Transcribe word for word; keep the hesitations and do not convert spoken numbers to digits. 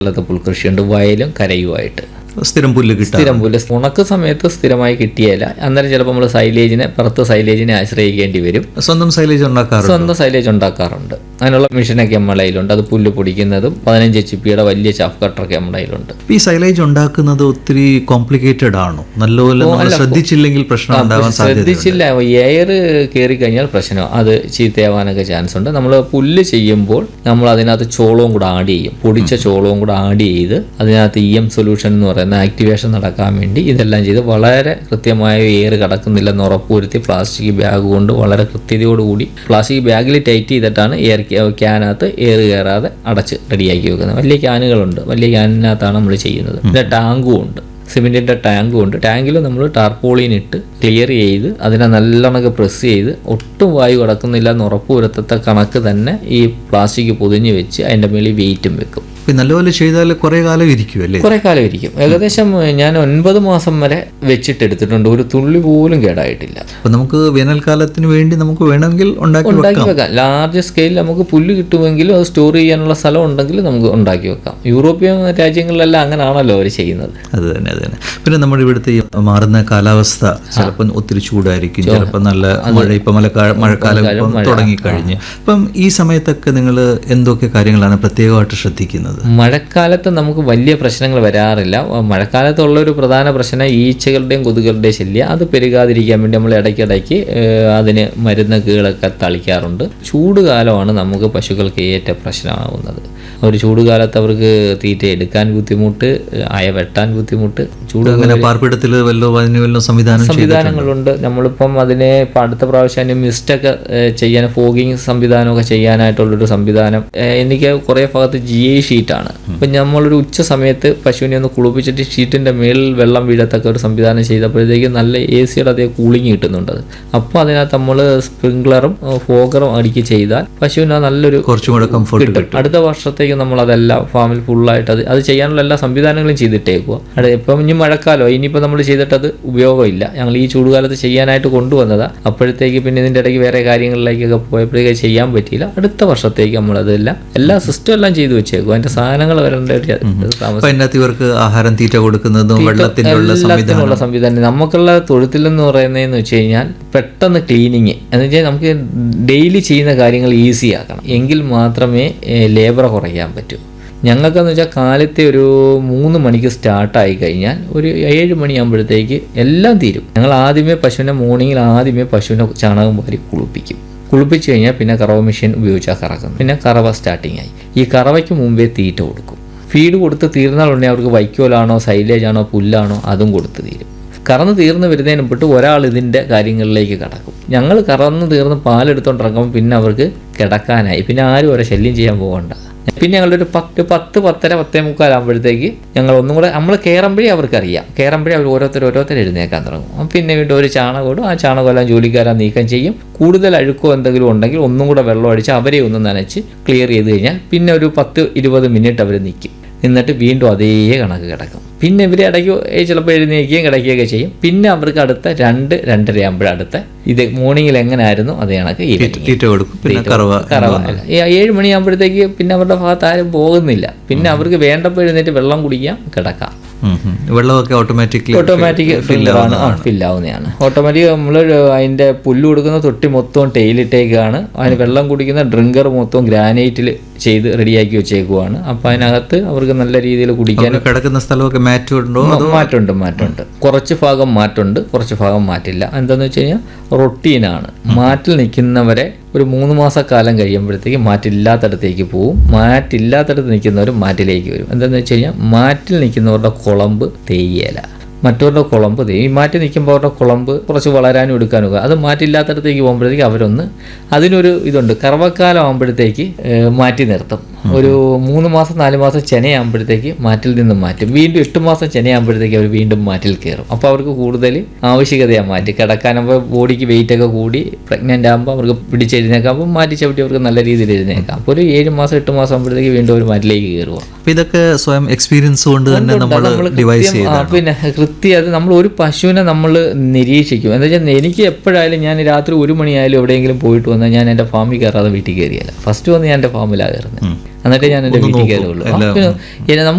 സ്ഥലത്ത് പുൽകൃഷിയുണ്ട്, വയലും കരയുമായിട്ട്. സ്ഥിരം പുല്ല് കിട്ടും. സ്ഥിരം പുല്ല് ഉണക്ക സമയത്ത് സ്ഥിരമായി കിട്ടിയല്ല, അന്നേരം ചിലപ്പോൾ നമ്മൾ സൈലേജിനെ പുറത്ത് സൈലേജിനെ ആശ്രയിക്കേണ്ടി വരും. സ്വന്തം സൈലേജ് ഉണ്ടാക്കാറുണ്ട്. സ്വന്തം സൈലേജ് ഉണ്ടാക്കാറുണ്ട്. അതിനുള്ള മെഷീനൊക്കെ നമ്മുടെ കയ്യിലുണ്ട്. അത് പുല്ല് പൊടിക്കുന്നതും പതിനഞ്ച് എച്ച് പിയുടെ വലിയ ചാഫ് കട്ടറൊക്കെ നമ്മുടെ കയ്യിലുണ്ട്. ഈ സൈലേജ് ഉണ്ടാക്കുന്നത് ഒത്തിരി കോംപ്ലിക്കേറ്റഡ് ആണോ? നല്ലപോലെ ശ്രദ്ധിച്ചില്ലെങ്കിൽ പ്രശ്നം ഉണ്ടാവാൻ സാധ്യത. ശ്രദ്ധിച്ചില്ല, എയർ കയറി കഴിഞ്ഞാൽ പ്രശ്നം, അത് ചീത്തയാവാനൊക്കെ ചാൻസ് ഉണ്ട്. നമ്മൾ പുല്ല് ചെയ്യുമ്പോൾ നമ്മൾ അതിനകത്ത് ചോളവും കൂടെ ആഡ് ചെയ്യും, പൊടിച്ച ചോളവും കൂടെ ആഡ് ചെയ്ത് അതിനകത്ത് ഇ എം സൊല്യൂഷൻ എന്ന് പറയുന്ന ആക്ടിവേഷൻ നടക്കാൻ വേണ്ടി ഇതെല്ലാം ചെയ്ത് വളരെ കൃത്യമായ എയർ കടക്കുന്നില്ലെന്ന് ഉറപ്പുവരുത്തി പ്ലാസ്റ്റിക് ബാഗ് കൊണ്ട് വളരെ കൃത്യതയോടുകൂടി പ്ലാസ്റ്റിക് ബാഗിൽ ടൈറ്റ് ചെയ്തിട്ടാണ് എയർ ക്യാനകത്ത് എയർ കയറാതെ അടച്ച് റെഡിയാക്കി വെക്കുന്നത്. വലിയ ക്യാനുകളുണ്ട്, വലിയ ക്യാനിനകത്താണ് നമ്മൾ ചെയ്യുന്നത്. പിന്നെ ടാങ്കും ഉണ്ട്, സിമെൻറ്റിൻ്റെ ടാങ്കും ഉണ്ട്. ടാങ്കിൽ നമ്മൾ ടാർപോളിൻ ഇട്ട് ക്ലിയർ ചെയ്ത് അതിനെ നല്ലോണമൊക്കെ പ്രസ് ചെയ്ത് ഒട്ടും വായു കടക്കുന്നില്ല എന്ന് ഉറപ്പ് വരുത്തത്ത കണക്ക് തന്നെ ഈ പ്ലാസ്റ്റിക് പൊതിഞ്ഞ് വെച്ച് അതിൻ്റെ മേളിൽ വെയിറ്റും വെക്കും. നല്ലപോലെ ചെയ്താൽ കുറേ കാലം ഇരിക്കും അല്ലേ? കുറേ കാലം ഇരിക്കും. ഏകദേശം ഞാൻ ഒൻപത് മാസം വരെ വെച്ചിട്ട് എടുത്തിട്ടുണ്ട്, ഒരു തുള്ളി പോലും കേടായിട്ടില്ല. അപ്പം നമുക്ക് വേനൽക്കാലത്തിന് വേണ്ടി നമുക്ക് വേണമെങ്കിൽ ഉണ്ടാക്കി വെക്കാം. ലാർജ് സ്കെയിൽ നമുക്ക് പുല്ല് കിട്ടുമെങ്കിലും അത് സ്റ്റോർ ചെയ്യാനുള്ള സ്ഥലം ഉണ്ടെങ്കിൽ നമുക്ക് ഉണ്ടാക്കി വെക്കാം. യൂറോപ്യൻ രാജ്യങ്ങളിലെല്ലാം അങ്ങനെയാണല്ലോ അവർ ചെയ്യുന്നത്. അത് തന്നെ അത് തന്നെ പിന്നെ നമ്മുടെ ഇവിടുത്തെ മാറുന്ന കാലാവസ്ഥ, ചിലപ്പോൾ ഒത്തിരി ചൂടായിരിക്കും, ചിലപ്പോൾ നല്ല മഴ. ഇപ്പം മഴക്കാലം മഴക്കാലം തുടങ്ങിക്കഴിഞ്ഞ് അപ്പം ഈ സമയത്തൊക്കെ നിങ്ങൾ എന്തൊക്കെ കാര്യങ്ങളാണ് പ്രത്യേകമായിട്ട് ശ്രദ്ധിക്കുന്നത്? മഴക്കാലത്ത് നമുക്ക് വലിയ പ്രശ്നങ്ങൾ വരാറില്ല. മഴക്കാലത്തുള്ളൊരു പ്രധാന പ്രശ്നം ഈച്ചകളുടെയും കൊതുകളുടെയും ശല്യം. അത് പെരുകാതിരിക്കാൻ വേണ്ടി നമ്മൾ ഇടയ്ക്കിടയ്ക്ക് അതിന് മരുന്ന് കീഴൊക്കെ തളിക്കാറുണ്ട്. ചൂടുകാലമാണ് നമുക്ക് പശുക്കൾക്ക് ഏറ്റവും പ്രശ്നമാകുന്നത്. ഒരു ചൂടുകാലത്ത് അവർക്ക് തീറ്റ എടുക്കാൻ ബുദ്ധിമുട്ട്, അയ വെട്ടാൻ ബുദ്ധിമുട്ട്. ചൂട് പാർപ്പിടത്തിൽ സംവിധാനങ്ങളുണ്ട്. നമ്മളിപ്പം അതിനെ ഇപ്പം അടുത്ത പ്രാവശ്യം മിസ്റ്റൊക്കെ ചെയ്യാൻ, ഫോഗിങ് സംവിധാനമൊക്കെ ചെയ്യാനായിട്ടുള്ളൊരു സംവിധാനം എനിക്ക് കുറേ ഭാഗത്ത് ജി ഐ ഷീറ്റാണ്. അപ്പം നമ്മളൊരു ഉച്ച സമയത്ത് പശുവിനെ ഒന്ന് കുളിപ്പിച്ചിട്ട് ഷീറ്റിൻ്റെ മേളിൽ വെള്ളം വീഴത്തക്ക ഒരു സംവിധാനം ചെയ്തപ്പോഴത്തേക്ക് നല്ല എ സിയുടെ അതേ കൂളിങ് കിട്ടുന്നുണ്ട്. അപ്പോൾ അതിനകത്ത് നമ്മൾ സ്പ്രിംഗ്ലറും ഫോഗറും അടിക്ക് ചെയ്താൽ പശുവിന് നല്ലൊരു കുറച്ചും കൂടെ കംഫർട്ട് കിട്ടും. അടുത്ത വർഷത്തേക്ക് നമ്മൾ അതെല്ലാം ഫാമിൽ ഫുള്ളായിട്ട് അത് അത് ചെയ്യാനുള്ള എല്ലാ സംവിധാനങ്ങളും ചെയ്തിട്ടേക്കുക. അവിടെ ഇപ്പം ഇനി മഴക്കാലോ ഇനിയിപ്പോൾ നമ്മൾ ചെയ്തിട്ടത് ഉപയോഗമില്ല. ഞങ്ങൾ ഈ ചൂടുകാലത്ത് ചെയ്യാനായിട്ട് കൊണ്ടുവന്നതാണ്. അപ്പോഴത്തേക്ക് പിന്നെ ഇതിൻ്റെ ഇടയ്ക്ക് വേറെ കാര്യങ്ങളിലേക്കൊക്കെ പോയപ്പോഴേക്ക് ചെയ്യാൻ പറ്റിയില്ല. അടുത്ത വർഷത്തേക്ക് നമ്മളതെല്ലാം എല്ലാ സിസ്റ്റം എല്ലാം ചെയ്തു വെച്ചേക്കും. അതിന്റെ സാധനങ്ങൾ വരേണ്ട ഒരു ഇവർക്ക് ആഹാരം തീറ്റ കൊടുക്കുന്നതും വെള്ളത്തിനുള്ള സംവിധാനം. നമുക്കുള്ള തൊഴുത്തിലെന്ന് പറയുന്നതെന്ന് വെച്ച് കഴിഞ്ഞാൽ പെട്ടെന്ന് ക്ലീനിങ് എന്ന് വെച്ചാൽ നമുക്ക് ഡെയിലി ചെയ്യുന്ന കാര്യങ്ങൾ ഈസി ആക്കണം, എങ്കിൽ മാത്രമേ ലേബർ കുറയ്ക്കാൻ പറ്റൂ. ഞങ്ങൾക്കെന്ന് വെച്ചാൽ കാലത്തെ ഒരു മൂന്ന് മണിക്ക് സ്റ്റാർട്ടായി കഴിഞ്ഞാൽ ഒരു ഏഴ് മണിയാകുമ്പോഴത്തേക്ക് എല്ലാം തീരും. ഞങ്ങൾ ആദ്യമേ പശുവിനെ മോർണിംഗിൽ ആദ്യമേ പശുവിനെ ചാണകം വാരി കുളിപ്പിക്കും. കുളിപ്പിച്ച് കഴിഞ്ഞാൽ പിന്നെ കറവ മെഷീൻ ഉപയോഗിച്ചാൽ കറക്കുന്നു. പിന്നെ കറവ സ്റ്റാർട്ടിങ് ആയി. ഈ കറവയ്ക്ക് മുമ്പേ തീറ്റ കൊടുക്കും. ഫീഡ് കൊടുത്ത് തീർന്നാലുണ്ടെങ്കിൽ അവർക്ക് വൈക്കോലാണോ സൈലേജാണോ പുല്ലാണോ അതും കൊടുത്ത് തീരും. കറന്ന് തീർന്ന് വരുന്നതിന് മുമ്പിട്ട് ഒരാൾ ഇതിൻ്റെ കാര്യങ്ങളിലേക്ക് കിടക്കും. ഞങ്ങൾ കറന്ന് തീർന്ന് പാലെടുത്തോണ്ടിറങ്ങുമ്പോൾ പിന്നെ അവർക്ക് കിടക്കാനായി, പിന്നെ ആരും അവരെ ശല്യം ചെയ്യാൻ പോകണ്ട. പിന്നെ ഞങ്ങളുടെ ഒരു പത്ത് പത്ത് പത്തര പത്തേ മുക്കാലാകുമ്പോഴത്തേക്ക് ഞങ്ങൾ ഒന്നും കൂടെ നമ്മൾ കയറുമ്പോഴേ അവർക്കറിയാം. കയറുമ്പോഴേ അവർ ഓരോരുത്തർ ഓരോരുത്തർ എഴുന്നേക്കാൻ തുടങ്ങും. പിന്നെ വീണ്ടും ഒരു ചാണകം, ആ ചാണകമെല്ലാം ജോലിക്കാരാ നീക്കം ചെയ്യും. കൂടുതൽ അഴുക്കോ എന്തെങ്കിലും ഉണ്ടെങ്കിൽ ഒന്നും കൂടെ വെള്ളം അടിച്ച് അവരെ ഒന്ന് നനച്ച് ക്ലിയർ ചെയ്ത് കഴിഞ്ഞാൽ പിന്നെ ഒരു പത്ത് ഇരുപത് മിനിറ്റ് അവർ നിൽക്കും. എന്നിട്ട് വീണ്ടും അതേ കണക്ക് കിടക്കും. പിന്നെ ഇവരെ ഇടയ്ക്ക് ചിലപ്പോൾ എഴുന്നേക്കുകയും കിടക്കുകയൊക്കെ ചെയ്യും. പിന്നെ അവർക്ക് അടുത്ത രണ്ട് രണ്ടര ആകുമ്പോഴടുത്ത ഇത് മോർണിംഗിൽ എങ്ങനെയായിരുന്നു അതേ കണക്ക് കറവ. ഏഴ് മണിയാകുമ്പോഴത്തേക്ക് പിന്നെ അവരുടെ ഭാഗത്ത് ആരും പോകുന്നില്ല. പിന്നെ അവർക്ക് വേണ്ടപ്പോൾ എഴുന്നേറ്റ് വെള്ളം കുടിക്കാം, കിടക്കാം. വെള്ളമൊക്കെ ഓട്ടോമാറ്റിക് ഓട്ടോമാറ്റിക് ഫില്ലാണ് ഫില്ലാവുന്നതാണ്. ഓട്ടോമാറ്റിക് നമ്മൾ അതിൻ്റെ പുല്ല് കൊടുക്കുന്ന തൊട്ടി മൊത്തം ടെയിലിട്ടേക്കാണ്. അതിന് വെള്ളം കുടിക്കുന്ന ഡ്രിങ്കർ മൊത്തം ഗ്രാനൈറ്റിൽ ചെയ്ത് റെഡിയാക്കി വെച്ചേക്കുവാണ്. അപ്പം അതിനകത്ത് അവർക്ക് നല്ല രീതിയിൽ കുടിക്കാൻ കിടക്കുന്ന സ്ഥലമൊക്കെ മാറ്റുണ്ടോ? മാറ്റമുണ്ട് മാറ്റമുണ്ട് കുറച്ച് ഭാഗം മാറ്റുണ്ട്, കുറച്ച് ഭാഗം മാറ്റില്ല. എന്താണെന്ന് വെച്ച് കഴിഞ്ഞാൽ റൊട്ടീനാണ്. മാറ്റിൽ നിൽക്കുന്നവരെ ഒരു മൂന്ന് മാസക്കാലം കഴിയുമ്പോഴത്തേക്ക് മാറ്റില്ലാത്തടത്തേക്ക് പോവും. മാറ്റില്ലാത്തടത്ത് നിൽക്കുന്നവർ മാറ്റിലേക്ക് വരും. എന്താണെന്ന് വെച്ച് കഴിഞ്ഞാൽ മാറ്റിൽ നിൽക്കുന്നവരുടെ കുളമ്പ് തേയില, മറ്റവരുടെ കുളമ്പ് തേയും. ഈ മാറ്റി നിൽക്കുമ്പോൾ അവരുടെ കുളമ്പ് കുറച്ച് വളരാനും എടുക്കാനും ഒക്കെ. അത് മാറ്റില്ലാത്തടത്തേക്ക് പോകുമ്പോഴത്തേക്ക് അവരൊന്ന് അതിനൊരു ഇതുണ്ട്. കറവക്കാലം ആകുമ്പോഴത്തേക്ക് മാറ്റി നിർത്തും. ഒരു മൂന്ന് മാസം നാല് മാസം ചെനയാകുമ്പോഴത്തേക്ക് മാറ്റിൽ നിന്നും മാറ്റും. വീണ്ടും എട്ട് മാസം ചെനയാകുമ്പോഴത്തേക്ക് അവർ വീണ്ടും മാറ്റിൽ കയറും. അപ്പോൾ അവർക്ക് കൂടുതൽ ആവശ്യകതയാണ് മാറ്റി കിടക്കാനാകുമ്പോൾ ബോഡിക്ക് വെയിറ്റ് ഒക്കെ കൂടി പ്രഗ്നൻ്റ് ആകുമ്പോൾ അവർക്ക് പിടിച്ചെഴുന്നേക്കാം. അപ്പോൾ മാറ്റി ചവിട്ടി അവർക്ക് നല്ല രീതിയിൽ എഴുന്നേക്കാം. അപ്പോൾ ഒരു ഏഴ് മാസം എട്ട് മാസം ആകുമ്പോഴത്തേക്ക് വീണ്ടും ഒരു മാറ്റിലേക്ക് കയറുക. അപ്പോൾ ഇതൊക്കെ സ്വയം എക്സ്പീരിയൻസ് കൊണ്ട് തന്നെ നമ്മൾ ഡിവൈസ് ചെയ്യും. പിന്നെ കൃത്യം അത് നമ്മൾ ഒരു പശുവിനെ നമ്മൾ നിരീക്ഷിക്കും. എന്താ വെച്ചാൽ എനിക്ക് എപ്പോഴായാലും ഞാൻ രാത്രി ഒരു മണിയായാലും എവിടെയെങ്കിലും പോയിട്ട് വന്നാൽ ഞാൻ എൻ്റെ ഫാമിൽ കയറാതെ വീട്ടിൽ കയറിയല്ല. ഫസ്റ്റ് വന്ന് ഞാൻ എൻ്റെ ഫാമിലാണ് കയറുന്നത്. എന്നിട്ട് ഞാൻ എൻ്റെ വീട്ടിൽ കയറുള്ളൂ. പിന്നെ നമുക്ക്